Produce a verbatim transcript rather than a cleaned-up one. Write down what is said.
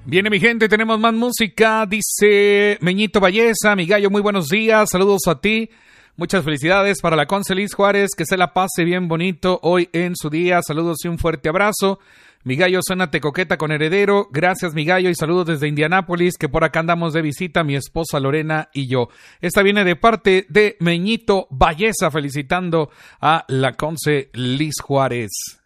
Viene mi gente, tenemos más música, dice Meñito Valleza, mi gallo, muy buenos días, saludos a ti, muchas felicidades para la Conce Liz Juárez, que se la pase bien bonito hoy en su día, saludos y un fuerte abrazo. Mi gallo, suénate coqueta con Heredero, gracias mi gallo y saludos desde Indianápolis, que por acá andamos de visita mi esposa Lorena y yo. Esta viene de parte de Meñito Valleza, felicitando a la Conce Liz Juárez.